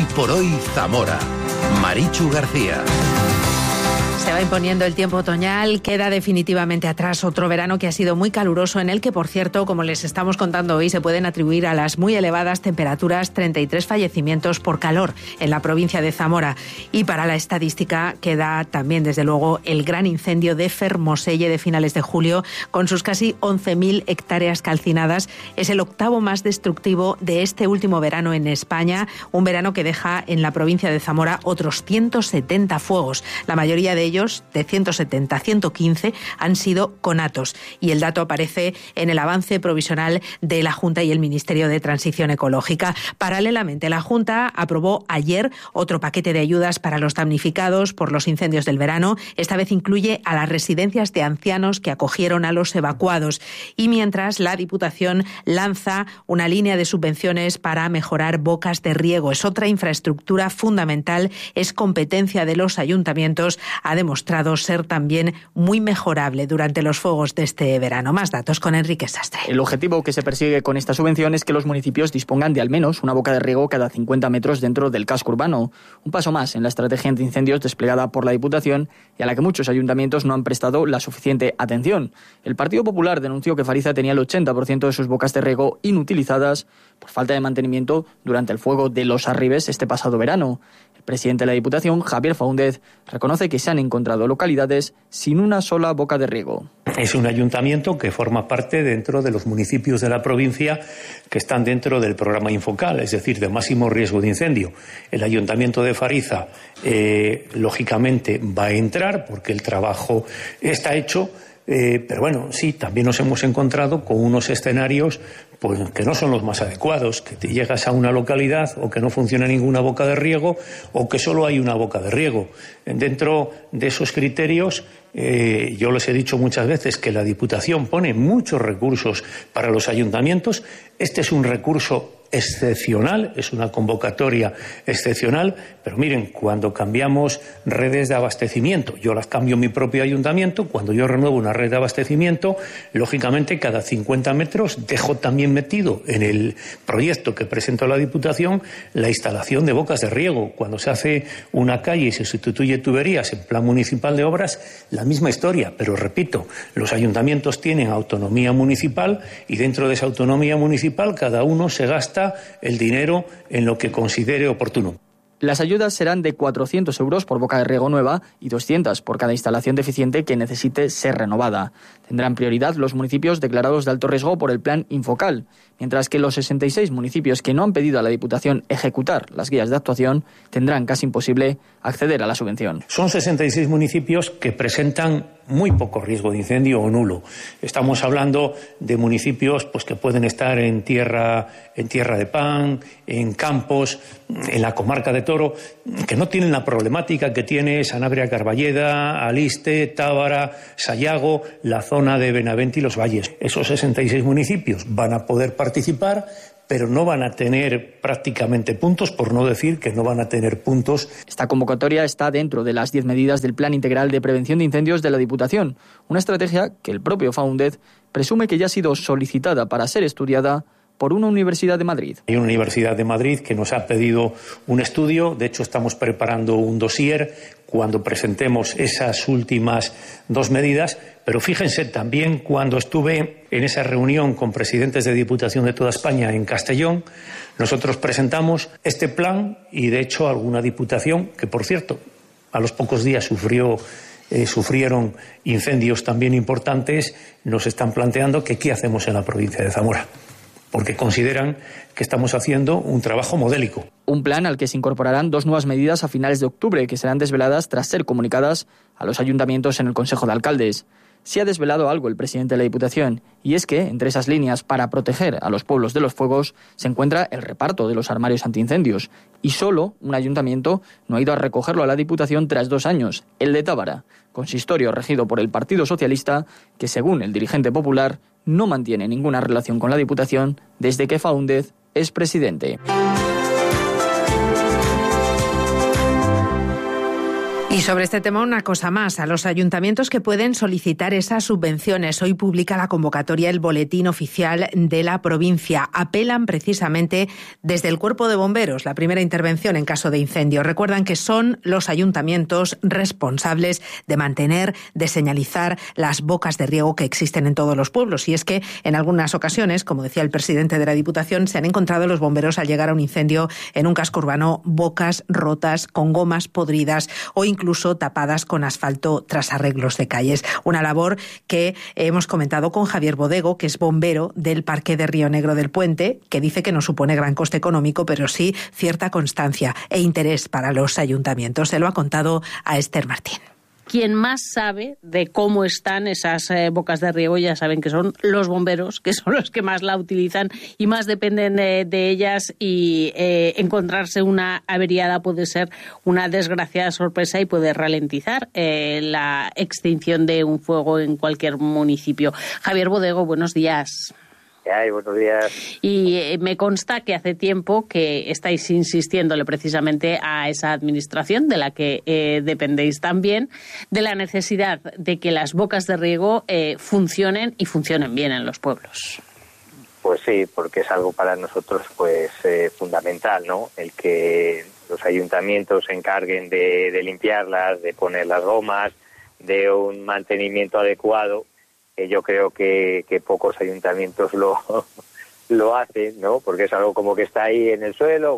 por hoy Zamora. Marichu García. Se va imponiendo el tiempo otoñal, queda definitivamente atrás otro verano que ha sido muy caluroso, en el que, por cierto, como les estamos contando hoy, se pueden atribuir a las muy elevadas temperaturas 33 fallecimientos por calor en la provincia de Zamora. Y para la estadística queda también, desde luego, el gran incendio de Fermoselle de finales de julio, con sus casi 11.000 hectáreas calcinadas. Es el octavo más destructivo de este último verano en España, un verano que deja en la provincia de Zamora otros 170 fuegos, la mayoría de ellos, de 170 a 115, han sido conatos. Y el dato aparece en el avance provisional de la Junta y el Ministerio de Transición Ecológica. Paralelamente, la Junta aprobó ayer otro paquete de ayudas para los damnificados por los incendios del verano. Esta vez incluye a las residencias de ancianos que acogieron a los evacuados. Y mientras, la Diputación lanza una línea de subvenciones para mejorar bocas de riego. Es otra infraestructura fundamental, es competencia de los ayuntamientos. Ha demostrado ser también muy mejorable durante los fuegos de este verano. Más datos con Enrique Sastre. El objetivo que se persigue con esta subvención es que los municipios dispongan de al menos una boca de riego cada 50 metros dentro del casco urbano. Un paso más en la estrategia antiincendios desplegada por la Diputación y a la que muchos ayuntamientos no han prestado la suficiente atención. El Partido Popular denunció que Fariza tenía el 80% de sus bocas de riego inutilizadas por falta de mantenimiento durante el fuego de Los Arribes este pasado verano. El presidente de la Diputación, Javier Faúndez, reconoce que se han encontrado localidades sin una sola boca de riego. Es un ayuntamiento que forma parte dentro de los municipios de la provincia que están dentro del programa Infocal, es decir, de máximo riesgo de incendio. El ayuntamiento de Fariza, lógicamente, va a entrar porque el trabajo está hecho. Pero bueno, sí, también nos hemos encontrado con unos escenarios pues, que no son los más adecuados, que te llegas a una localidad o que no funciona ninguna boca de riego o que solo hay una boca de riego. Dentro de esos criterios, yo les he dicho muchas veces que la Diputación pone muchos recursos para los ayuntamientos. Este es un recurso excepcional, es una convocatoria excepcional, pero miren, cuando cambiamos redes de abastecimiento, yo las cambio en mi propio ayuntamiento, cuando yo renuevo una red de abastecimiento, lógicamente cada 50 metros dejo también metido en el proyecto que presento a la Diputación la instalación de bocas de riego. Cuando se hace una calle y se sustituye tuberías en plan municipal de obras, la misma historia, pero repito, los ayuntamientos tienen autonomía municipal y dentro de esa autonomía municipal cada uno se gasta el dinero en lo que considere oportuno. Las ayudas serán de 400 euros por boca de riego nueva y 200 por cada instalación deficiente que necesite ser renovada. Tendrán prioridad los municipios declarados de alto riesgo por el plan Infocal, mientras que los 66 municipios que no han pedido a la Diputación ejecutar las guías de actuación tendrán casi imposible acceder a la subvención. Son 66 municipios que presentan muy poco riesgo de incendio o nulo. Estamos hablando de municipios pues, que pueden estar en tierra de pan, en campos, en la comarca de Toro, que no tienen la problemática que tiene Sanabria-Carballeda, Aliste, Tábara, Sayago, la zona de Benavente y los Valles. Esos 66 municipios van a poder participar, pero no van a tener prácticamente puntos, por no decir que no van a tener puntos. Esta convocatoria está dentro de las 10 medidas del Plan Integral de Prevención de Incendios de la Diputación, una estrategia que el propio Faúndez presume que ya ha sido solicitada para ser estudiada por una universidad de Madrid. Hay una universidad de Madrid que nos ha pedido un estudio, de hecho estamos preparando un dossier cuando presentemos esas últimas 2 medidas, pero fíjense también cuando estuve en esa reunión con presidentes de Diputación de toda España en Castellón, nosotros presentamos este plan y de hecho alguna diputación, que por cierto a los pocos días sufrieron incendios también importantes, nos están planteando que qué hacemos en la provincia de Zamora, porque consideran que estamos haciendo un trabajo modélico. Un plan al que se incorporarán 2 nuevas medidas a finales de octubre que serán desveladas tras ser comunicadas a los ayuntamientos en el Consejo de Alcaldes. Se ha desvelado algo el presidente de la Diputación, y es que, entre esas líneas para proteger a los pueblos de los fuegos, se encuentra el reparto de los armarios antiincendios. Y solo un ayuntamiento no ha ido a recogerlo a la Diputación tras 2 años, el de Tábara, consistorio regido por el Partido Socialista, que según el dirigente popular no mantiene ninguna relación con la Diputación desde que Faúndez es presidente. Y Y sobre este tema una cosa más, a los ayuntamientos que pueden solicitar esas subvenciones. Hoy publica la convocatoria el Boletín Oficial de la provincia. Apelan precisamente desde el Cuerpo de Bomberos, la primera intervención en caso de incendio. Recuerdan que son los ayuntamientos responsables de mantener, de señalizar las bocas de riego que existen en todos los pueblos. Y es que en algunas ocasiones, como decía el presidente de la Diputación, se han encontrado los bomberos al llegar a un incendio en un casco urbano bocas rotas, con gomas podridas o incluso tapadas con asfalto tras arreglos de calles. Una labor que hemos comentado con Javier Bodego, que es bombero del Parque de Río Negro del Puente, que dice que no supone gran coste económico, pero sí cierta constancia e interés para los ayuntamientos. Se lo ha contado a Esther Martín. Quien más sabe de cómo están esas bocas de riego, ya saben que son los bomberos, que son los que más la utilizan y más dependen de ellas, y encontrarse una averiada puede ser una desgraciada sorpresa y puede ralentizar la extinción de un fuego en cualquier municipio. Javier Bodego, buenos días. Buenos días. Y me consta que hace tiempo que estáis insistiéndole precisamente a esa administración de la que dependéis también, de la necesidad de que las bocas de riego funcionen y funcionen bien en los pueblos. Pues sí, porque es algo para nosotros pues fundamental, ¿no? El que los ayuntamientos se encarguen de limpiarlas, de poner las gomas, de un mantenimiento adecuado. Yo creo que pocos ayuntamientos lo hacen, ¿no? Porque es algo como que está ahí en el suelo,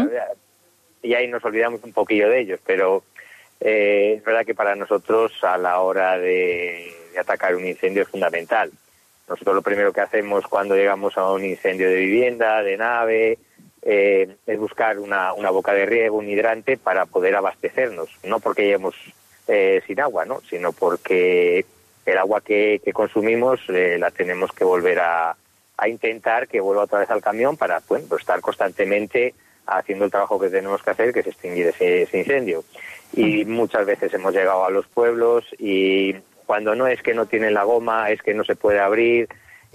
y ahí nos olvidamos un poquillo de ellos, pero es verdad que para nosotros a la hora de atacar un incendio es fundamental. Nosotros lo primero que hacemos cuando llegamos a un incendio de vivienda, de nave, es buscar una boca de riego, un hidrante para poder abastecernos, no porque lleguemos sin agua, ¿no? Sino porque el agua que consumimos la tenemos que volver a intentar que vuelva otra vez al camión para estar constantemente haciendo el trabajo que tenemos que hacer, que es extinguir ese incendio. Y muchas veces hemos llegado a los pueblos y cuando no es que no tienen la goma, es que no se puede abrir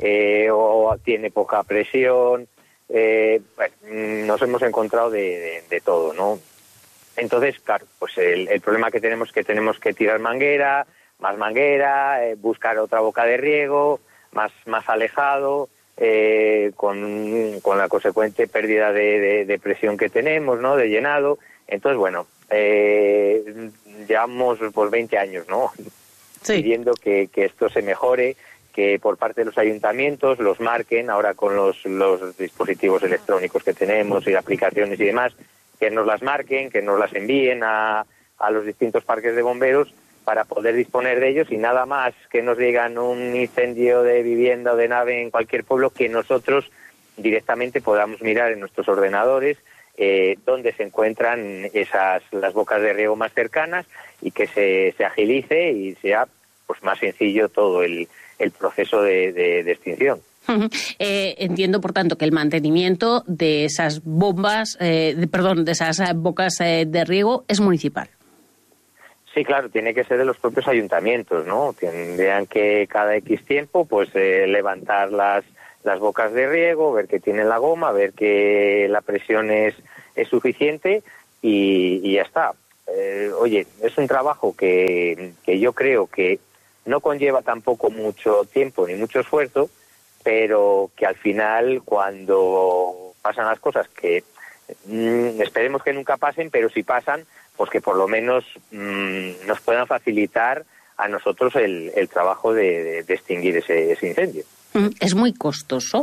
o tiene poca presión. Nos hemos encontrado de todo, ¿no? Entonces, claro, pues el problema que tenemos es que tenemos que tirar manguera, más manguera, buscar otra boca de riego, más alejado, con la consecuente pérdida de presión que tenemos, ¿no? De llenado. Entonces, bueno, llevamos pues 20 años, ¿no? Sí. Pidiendo que esto se mejore, que por parte de los ayuntamientos los marquen, ahora con los dispositivos electrónicos que tenemos y aplicaciones y demás, que nos las marquen, que nos las envíen a los distintos parques de bomberos, para poder disponer de ellos, y nada más que nos digan un incendio de vivienda o de nave en cualquier pueblo, que nosotros directamente podamos mirar en nuestros ordenadores dónde se encuentran las bocas de riego más cercanas, y que se agilice y sea pues más sencillo todo el proceso de extinción. Entiendo, por tanto, que el mantenimiento de esas de esas bocas de riego es municipal. Sí, claro, tiene que ser de los propios ayuntamientos, ¿no? Tendrían que cada X tiempo pues levantar las bocas de riego, ver que tienen la goma, ver que la presión es suficiente y ya está. Oye, es un trabajo que yo creo que no conlleva tampoco mucho tiempo ni mucho esfuerzo, pero que al final, cuando pasan las cosas, que esperemos que nunca pasen, pero si pasan, pues que por lo menos nos puedan facilitar a nosotros el trabajo de extinguir ese incendio. Es muy costoso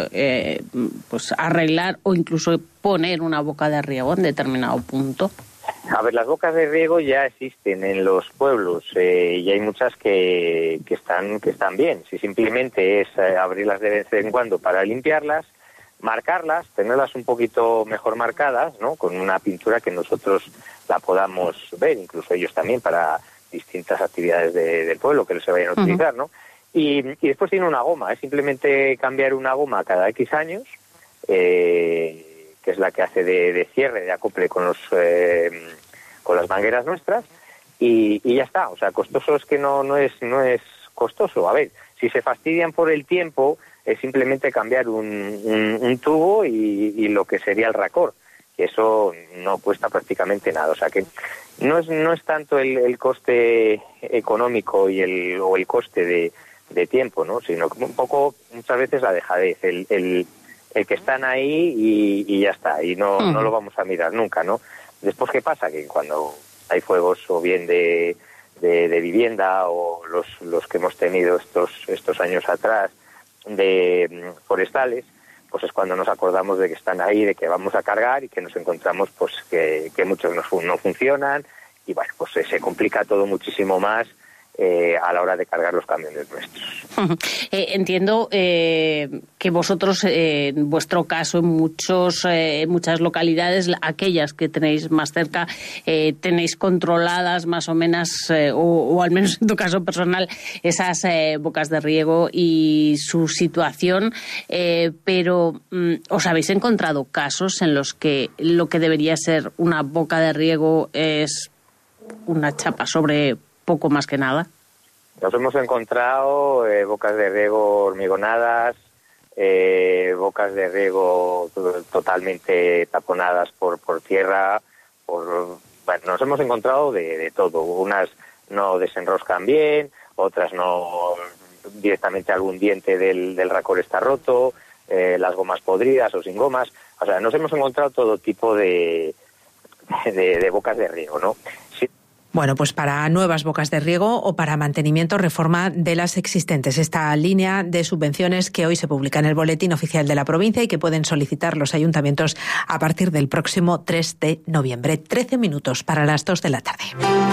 pues arreglar o incluso poner una boca de riego en determinado punto. A ver, las bocas de riego ya existen en los pueblos y hay muchas que están bien. Si simplemente es abrirlas de vez en cuando para limpiarlas, marcarlas, tenerlas un poquito mejor marcadas, ¿no? Con una pintura que nosotros la podamos ver, incluso ellos también, para distintas actividades del pueblo que se vayan a utilizar, ¿no? Y después tiene una goma, es simplemente cambiar una goma cada X años, que es la que hace de cierre, de acople con las mangueras nuestras, y ya está. O sea, costoso es que no es costoso. A ver, si se fastidian por el tiempo, es simplemente cambiar un tubo y lo que sería el racor. eso no cuesta prácticamente nada. O sea que no es tanto el coste económico y el coste de tiempo, ¿no? Sino como un poco, muchas veces, la dejadez, el que están ahí y ya está, y no lo vamos a mirar nunca, ¿no? Después, ¿qué pasa? Que cuando hay fuegos, o bien de vivienda, o los que hemos tenido estos años atrás de forestales, pues es cuando nos acordamos de que están ahí, de que vamos a cargar, y que nos encontramos pues que muchos no funcionan, y bueno, pues se complica todo muchísimo más a la hora de cargar los camiones nuestros. Entiendo que vosotros, en vuestro caso, en muchas localidades, aquellas que tenéis más cerca, tenéis controladas más o menos, o al menos en tu caso personal, esas bocas de riego y su situación, pero ¿os habéis encontrado casos en los que lo que debería ser una boca de riego es una chapa sobre poco más que nada? Nos hemos encontrado bocas de riego hormigonadas, bocas de riego totalmente taponadas por tierra. Bueno, nos hemos encontrado de todo. Unas no desenroscan bien, otras no, directamente algún diente del racor está roto, las gomas podridas o sin gomas. O sea, nos hemos encontrado todo tipo de bocas de riego, ¿no? Sí. Bueno, pues para nuevas bocas de riego o para mantenimiento, reforma de las existentes. Esta línea de subvenciones que hoy se publica en el Boletín Oficial de la provincia y que pueden solicitar los ayuntamientos a partir del próximo 3 de noviembre. 13 minutos para las 2 de la tarde.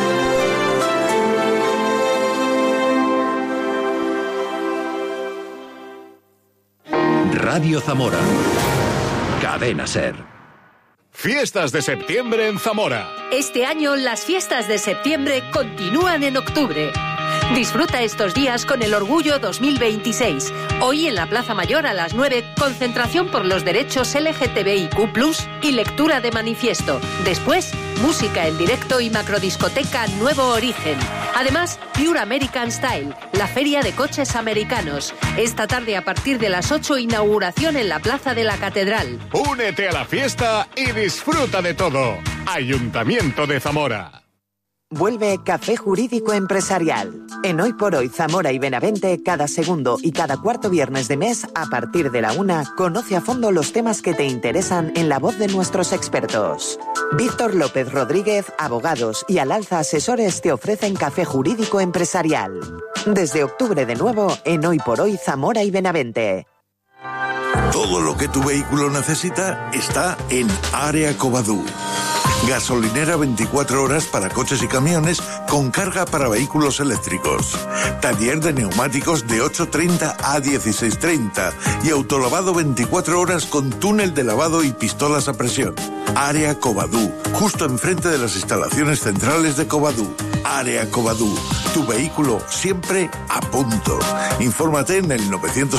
Radio Zamora. Cadena SER. Fiestas de septiembre en Zamora. Este año las fiestas de septiembre continúan en octubre. Disfruta estos días con el Orgullo 2026. Hoy en la Plaza Mayor a las 9, concentración por los derechos LGTBIQ+, y lectura de manifiesto. Después, música en directo y macrodiscoteca Nuevo Origen. Además, Pure American Style, la feria de coches americanos. Esta tarde a partir de las 8, inauguración en la Plaza de la Catedral. Únete a la fiesta y disfruta de todo. Ayuntamiento de Zamora. Vuelve Café Jurídico Empresarial. En Hoy por Hoy Zamora y Benavente, cada segundo y cada cuarto viernes de mes, a partir de la 1, conoce a fondo los temas que te interesan en la voz de nuestros expertos. Víctor López Rodríguez, abogados, y Al Alza Asesores te ofrecen Café Jurídico Empresarial. Desde octubre de nuevo, en Hoy por Hoy Zamora y Benavente. Todo lo que tu vehículo necesita está en Área Covadú. Gasolinera 24 horas para coches y camiones con carga para vehículos eléctricos. Taller de neumáticos de 8:30 a 16:30 y autolavado 24 horas con túnel de lavado y pistolas a presión. Área Covadú, justo enfrente de las instalaciones centrales de Covadú. Área Covadú, tu vehículo siempre a punto. Infórmate en el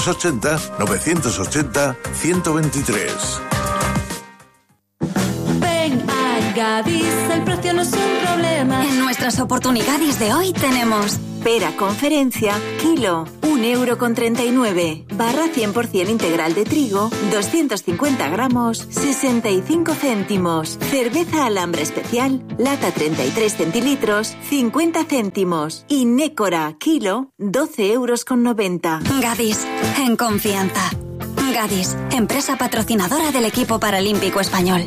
980-980-123. Gadis, el precio no es un problema. En nuestras oportunidades de hoy tenemos pera conferencia, kilo, 1,39 €, barra 100% integral de trigo, 250 gramos, 65 céntimos. Cerveza Alambre Especial, lata 33 centilitros, 50 céntimos. Y Nécora, kilo, 12,90 €. Gadis, en confianza. Gadis, empresa patrocinadora del equipo paralímpico español.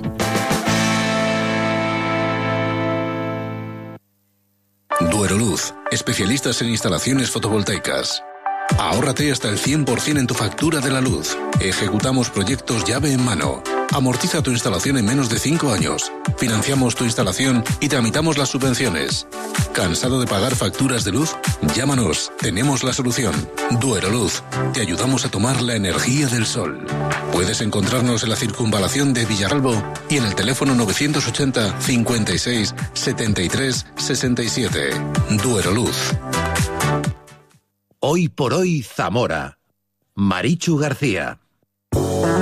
Dueroluz, especialistas en instalaciones fotovoltaicas. Ahórrate hasta el 100% en tu factura de la luz. Ejecutamos proyectos llave en mano. Amortiza tu instalación en menos de 5 años. Financiamos tu instalación y tramitamos las subvenciones. ¿Cansado de pagar facturas de luz? Llámanos, tenemos la solución. Dueroluz, te ayudamos a tomar la energía del sol. Puedes encontrarnos en la circunvalación de Villaralbo y en el teléfono 980 56 73 67. Dueroluz. Hoy por Hoy Zamora. Marichu García.